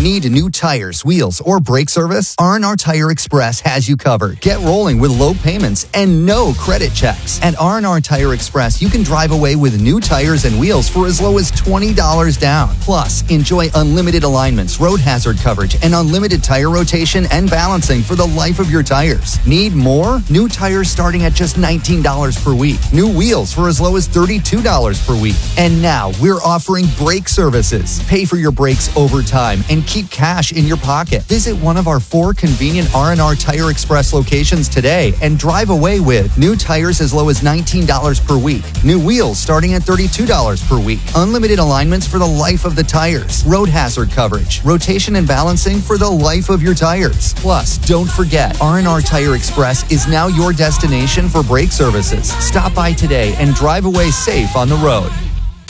Need new tires, wheels, or brake service? R&R Tire Express has you covered. Get rolling with low payments and no credit checks. At R&R Tire Express, you can drive away with new tires and wheels for as low as $20 down. Plus, enjoy unlimited alignments, road hazard coverage, and unlimited tire rotation and balancing for the life of your tires. Need more? New tires starting at just $19 per week. New wheels for as low as $32 per week. And now, we're offering brake services. Pay for your brakes over time and keep cash in your pocket. Visit one of our 4 convenient R&R Tire Express locations today and drive away with new tires as low as $19 per week. New wheels starting at $32 per week. Unlimited alignments for the life of the tires. Road hazard coverage. Rotation and balancing for the life of your tires. Plus, don't forget, R&R Tire Express is now your destination for brake services. Stop by today and drive away safe on the road.